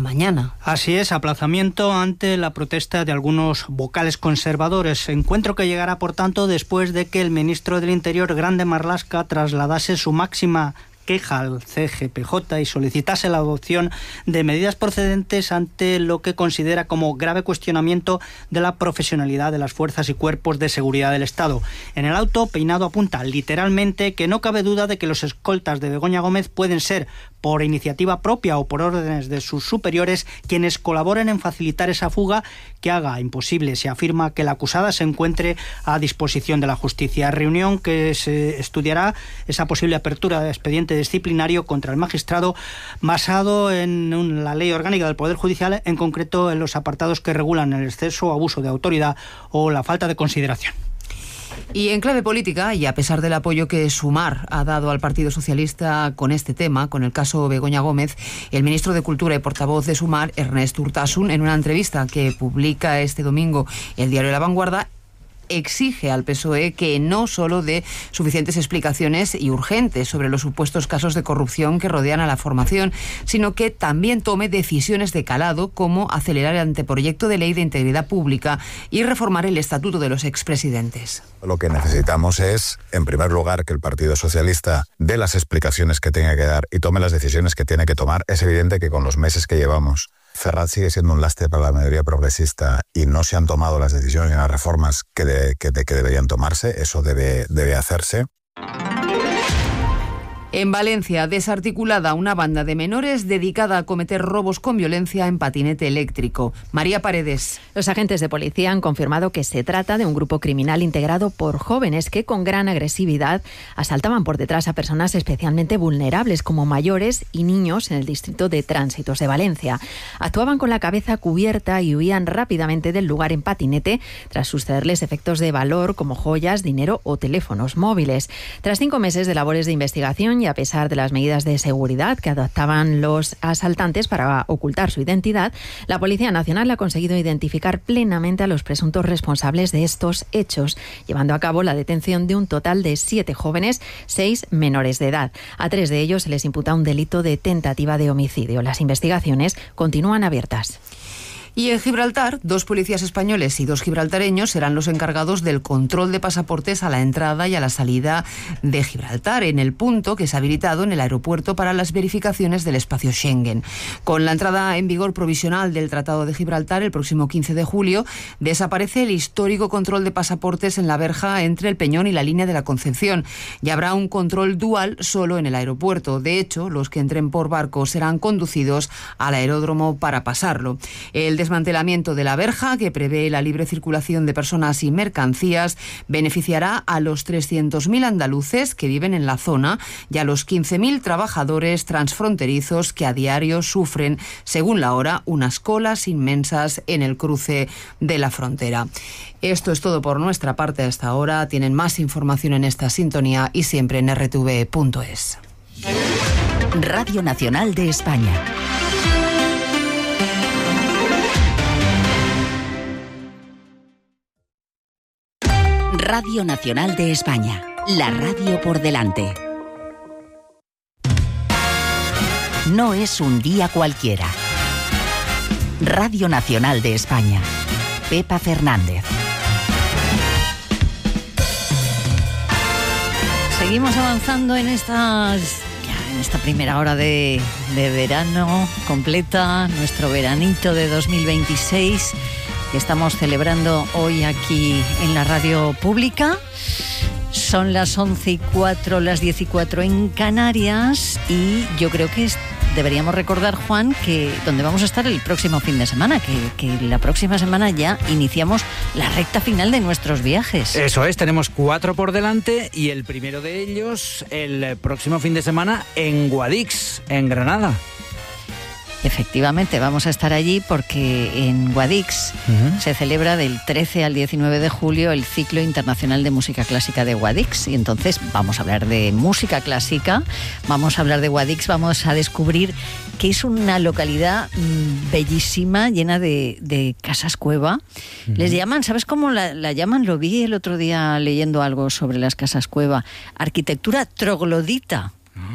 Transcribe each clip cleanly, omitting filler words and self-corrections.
a mañana. Así es, aplazamiento ante la protesta de algunos vocales conservadores. Encuentro que llegará, por tanto, después de que el ministro del Interior, Grande Marlaska, trasladase su máxima queja al CGPJ y solicitase la adopción de medidas procedentes ante lo que considera como grave cuestionamiento de la profesionalidad de las fuerzas y cuerpos de seguridad del Estado. En el auto, Peinado apunta literalmente que no cabe duda de que los escoltas de Begoña Gómez pueden ser, por iniciativa propia o por órdenes de sus superiores, quienes colaboren en facilitar esa fuga que haga imposible, se afirma, que la acusada se encuentre a disposición de la justicia. Reunión que se estudiará esa posible apertura de expediente disciplinario contra el magistrado basado en la ley orgánica del Poder Judicial, en concreto en los apartados que regulan el exceso o abuso de autoridad o la falta de consideración. Y en clave política, y a pesar del apoyo que Sumar ha dado al Partido Socialista con este tema, con el caso Begoña Gómez, el ministro de Cultura y portavoz de Sumar, Ernest Urtasun, en una entrevista que publica este domingo el diario La Vanguardia, exige al PSOE que no solo dé suficientes explicaciones y urgentes sobre los supuestos casos de corrupción que rodean a la formación, sino que también tome decisiones de calado, como acelerar el anteproyecto de ley de integridad pública y reformar el estatuto de los expresidentes. Lo que necesitamos es, en primer lugar, que el Partido Socialista dé las explicaciones que tenga que dar y tome las decisiones que tiene que tomar. Es evidente que con los meses que llevamos, Ferraz sigue siendo un lastre para la mayoría progresista y no se han tomado las decisiones y las reformas que deberían tomarse. Eso debe hacerse. En Valencia, desarticulada una banda de menores dedicada a cometer robos con violencia en patinete eléctrico. María Paredes. Los agentes de policía han confirmado que se trata de un grupo criminal integrado por jóvenes que con gran agresividad asaltaban por detrás a personas especialmente vulnerables como mayores y niños en el distrito de Tránsitos de Valencia. Actuaban con la cabeza cubierta y huían rápidamente del lugar en patinete tras sucederles efectos de valor como joyas, dinero o teléfonos móviles. Tras 5 meses de labores de investigación y a pesar de las medidas de seguridad que adoptaban los asaltantes para ocultar su identidad, la Policía Nacional ha conseguido identificar plenamente a los presuntos responsables de estos hechos, llevando a cabo la detención de un total de 7 jóvenes, 6 menores de edad. A 3 de ellos se les imputa un delito de tentativa de homicidio. Las investigaciones continúan abiertas. Y en Gibraltar, 2 policías españoles y 2 gibraltareños serán los encargados del control de pasaportes a la entrada y a la salida de Gibraltar, en el punto que se ha habilitado en el aeropuerto para las verificaciones del espacio Schengen. Con la entrada en vigor provisional del Tratado de Gibraltar el próximo 15 de julio, desaparece el histórico control de pasaportes en la verja entre el Peñón y la línea de la Concepción, y habrá un control dual solo en el aeropuerto. De hecho, los que entren por barco serán conducidos al aeródromo para pasarlo. El desmantelamiento de la verja, que prevé la libre circulación de personas y mercancías, beneficiará a los 300.000 andaluces que viven en la zona y a los 15.000 trabajadores transfronterizos que a diario sufren, según la hora, unas colas inmensas en el cruce de la frontera. Esto es todo por nuestra parte hasta ahora. Tienen más información en esta sintonía y siempre en rtv.es. Radio Nacional de España. Radio Nacional de España, la radio por delante. No es un día cualquiera. Radio Nacional de España, Pepa Fernández. Seguimos avanzando en esta primera hora de verano completa, nuestro veranito de 2026. Que estamos celebrando hoy aquí en la radio pública. Son las 11:04, las 10:04 en Canarias, y yo creo que deberíamos recordar, Juan, que donde vamos a estar el próximo fin de semana, que la próxima semana ya iniciamos la recta final de nuestros viajes. Eso es, tenemos 4 por delante y el primero de ellos el próximo fin de semana en Guadix, en Granada. Efectivamente, vamos a estar allí porque en Guadix se celebra del 13 al 19 de julio el Ciclo Internacional de Música Clásica de Guadix, y entonces vamos a hablar de música clásica, vamos a hablar de Guadix, vamos a descubrir que es una localidad bellísima, llena de casas cueva. Les llaman, ¿sabes cómo la llaman? Lo vi el otro día leyendo algo sobre las casas cueva. Arquitectura troglodita.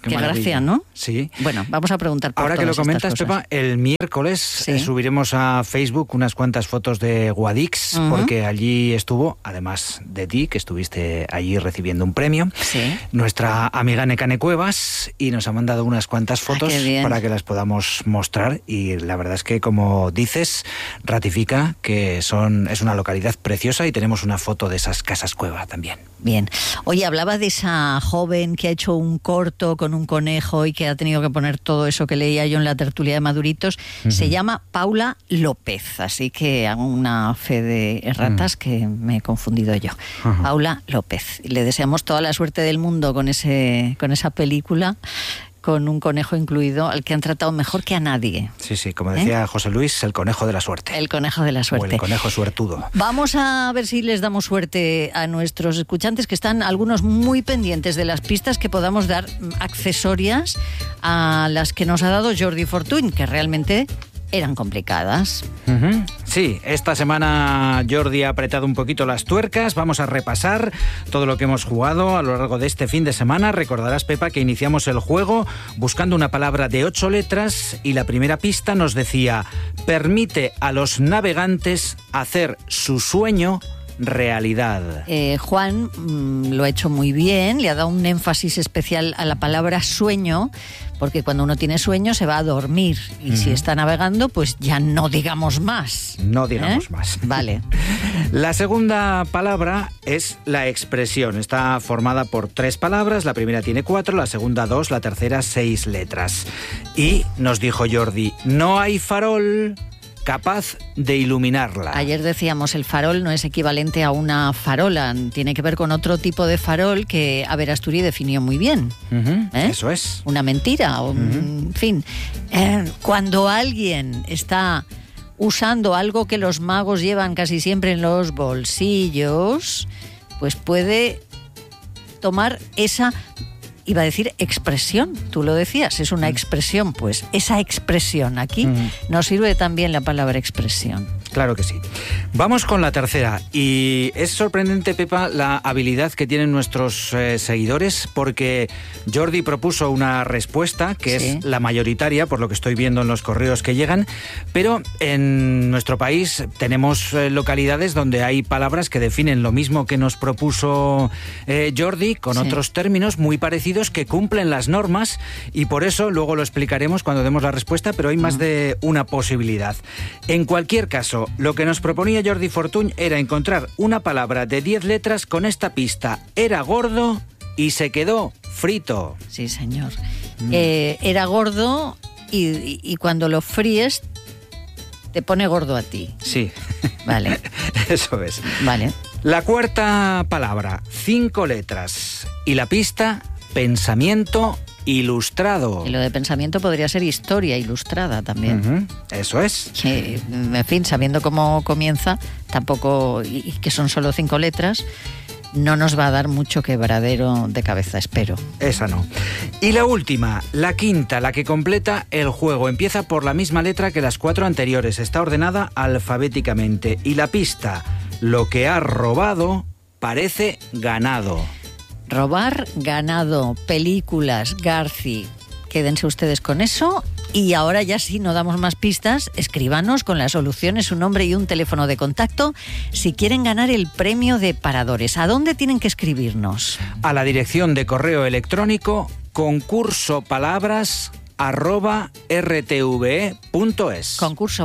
Qué maravilla. gracia, ¿no? Sí. Bueno, vamos a preguntar por Ahora que lo todas estas comentas, cosas. Pepa, el miércoles subiremos a Facebook unas cuantas fotos de Guadix, porque allí estuvo, además de ti, que estuviste allí recibiendo un premio, nuestra amiga Nekane Cuevas, y nos ha mandado unas cuantas fotos para que las podamos mostrar, y la verdad es que, como dices, ratifica que es una localidad preciosa y tenemos una foto de esas casas cueva también. Bien. Oye, hablaba de esa joven que ha hecho un corto con un conejo y que ha tenido que poner todo eso que leía yo en la tertulia de Maduritos. Se llama Paula López, así que hago una fe de erratas que me he confundido yo. Paula López. Le deseamos toda la suerte del mundo con esa película, con un conejo incluido, al que han tratado mejor que a nadie. Sí, como decía José Luis, el conejo de la suerte. El conejo de la suerte. O el conejo suertudo. Vamos a ver si les damos suerte a nuestros escuchantes, que están algunos muy pendientes de las pistas que podamos dar accesorias a las que nos ha dado Jordi Fortuny, que realmente eran complicadas. Sí, esta semana Jordi ha apretado un poquito las tuercas. Vamos a repasar todo lo que hemos jugado a lo largo de este fin de semana. Recordarás, Pepa, que iniciamos el juego buscando una palabra de 8 letras y la primera pista nos decía: permite a los navegantes hacer su sueño realidad. Juan lo ha hecho muy bien, le ha dado un énfasis especial a la palabra sueño, porque cuando uno tiene sueño se va a dormir, y si está navegando, pues ya no digamos más. No digamos más. Vale. La segunda palabra es la expresión. Está formada por 3 palabras, la primera tiene 4, la segunda 2, la tercera 6 letras. Y nos dijo Jordi, no hay farol capaz de iluminarla. Ayer decíamos, el farol no es equivalente a una farola, tiene que ver con otro tipo de farol que Averasturi definió muy bien. Eso es. Una mentira, en fin. Cuando alguien está usando algo que los magos llevan casi siempre en los bolsillos, pues puede tomar esa... Iba a decir expresión, tú lo decías, es una expresión, pues esa expresión, aquí nos sirve también la palabra expresión. Claro que sí. Vamos con la tercera, y es sorprendente, Pepa, la habilidad que tienen nuestros seguidores, porque Jordi propuso una respuesta que es la mayoritaria, por lo que estoy viendo en los correos que llegan, pero en nuestro país tenemos localidades donde hay palabras que definen lo mismo que nos propuso Jordi, con otros términos muy parecidos que cumplen las normas, y por eso luego lo explicaremos cuando demos la respuesta, pero hay más de una posibilidad. En cualquier caso, lo que nos proponía Jordi Fortuny era encontrar una palabra de 10 letras con esta pista: era gordo y se quedó frito. Sí, señor. Era gordo y cuando lo fríes te pone gordo a ti. Sí. Vale. Eso es. Vale. La cuarta palabra, 5 letras, y la pista: pensamiento ilustrado. Y lo de pensamiento podría ser historia ilustrada también. Eso es. Que, en fin, sabiendo cómo comienza, tampoco, y que son solo 5 letras, no nos va a dar mucho quebradero de cabeza, espero. Esa no. Y la última, la quinta, la que completa el juego. Empieza por la misma letra que las 4 anteriores. Está ordenada alfabéticamente. Y la pista: lo que ha robado parece ganado. Robar, ganado, películas, Garci. Quédense ustedes con eso. Y ahora ya sí, no damos más pistas. Escríbanos con las soluciones, su nombre y un teléfono de contacto si quieren ganar el premio de Paradores. ¿A dónde tienen que escribirnos? A la dirección de correo electrónico concursopalabras@rtve.es.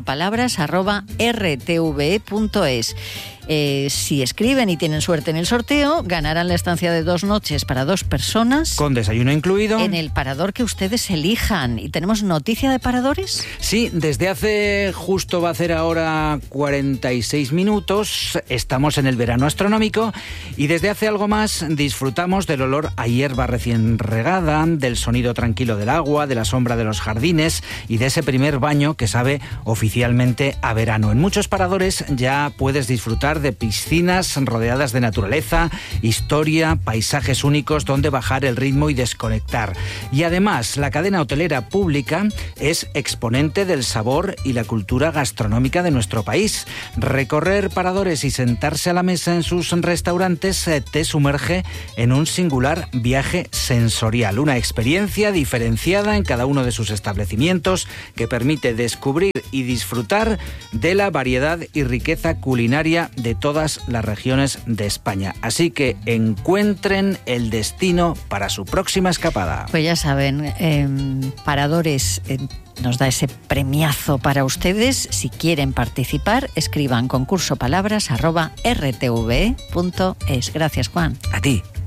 concursopalabras@rtve.es. Si escriben y tienen suerte en el sorteo, ganarán la estancia de 2 noches para 2 personas. Con desayuno incluido. En el parador que ustedes elijan. ¿Y tenemos noticia de paradores? Sí, desde hace justo va a hacer ahora 46 minutos, estamos en el verano astronómico, y desde hace algo más disfrutamos del olor a hierba recién regada, del sonido tranquilo del agua, de la sombra de los jardines y de ese primer baño que sabe oficialmente a verano. En muchos paradores ya puedes disfrutar disfrutar de piscinas rodeadas de naturaleza, historia, paisajes únicos donde bajar el ritmo y desconectar. Y además, la cadena hotelera Pública es exponente del sabor y la cultura gastronómica de nuestro país. Recorrer paradores y sentarse a la mesa en sus restaurantes te sumerge en un singular viaje sensorial, una experiencia diferenciada en cada uno de sus establecimientos que permite descubrir y disfrutar de la variedad y riqueza culinaria de todas las regiones de España. Así que encuentren el destino para su próxima escapada. Pues ya saben, Paradores nos da ese premiazo para ustedes. Si quieren participar, escriban concursopalabras@rtve.es. Gracias, Juan. A ti.